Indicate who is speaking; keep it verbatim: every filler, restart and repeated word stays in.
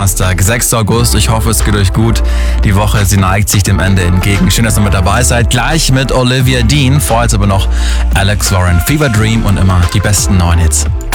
Speaker 1: Donnerstag, sechster August. Ich hoffe, es geht euch gut. Die Woche, sie neigt sich dem Ende entgegen. Schön, dass ihr mit dabei seid. Gleich mit Olivia Dean. Vorher jetzt aber noch Alex Lauren, Fever Dream und immer die besten neuen Hits.